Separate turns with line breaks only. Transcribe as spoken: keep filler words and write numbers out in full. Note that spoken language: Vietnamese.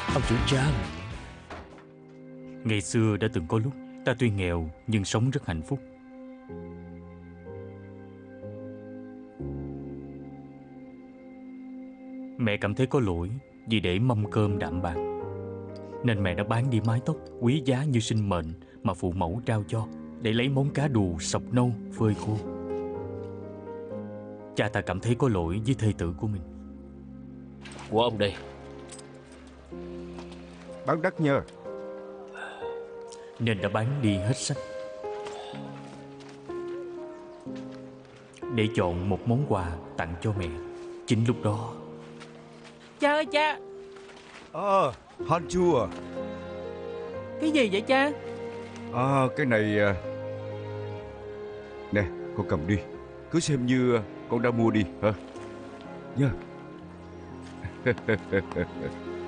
Ông chủ Trang, ngày xưa đã từng có lúc ta tuy nghèo nhưng sống rất hạnh phúc. Mẹ cảm thấy có lỗi vì để mâm cơm đạm bạc, nên mẹ đã bán đi mái tóc quý giá như sinh mệnh mà phụ mẫu trao cho để lấy món cá đù sọc nâu phơi khô. Cha ta cảm thấy có lỗi với thê tử của mình.
Của ông đây.
Bán đắt nha.
Nên đã bán đi hết sách để chọn một món quà tặng cho mẹ. Chính lúc đó,
Cha ơi cha.
À, hành chua.
Cái gì vậy cha?
À, cái này à, nè, con cầm đi. Cứ xem như con đã mua đi hả? Nha.